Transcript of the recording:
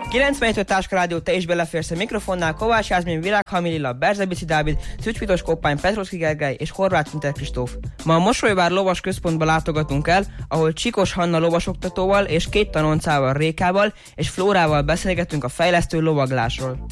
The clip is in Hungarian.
97 Táska Rádió, te is beleférsz a mikrofonnál. Kovács Jászmin, Virág Hamililla, Berzebici Dávid, Szücs Koppány, Petrovszki Gergely és Horváth Winter Kristóf. Ma a Mosolyvár lovas központba látogatunk el, ahol Csikos Hanna lovasoktatóval és 2 tanoncával, Rékával és Flórával beszélgetünk a fejlesztő lovaglásról.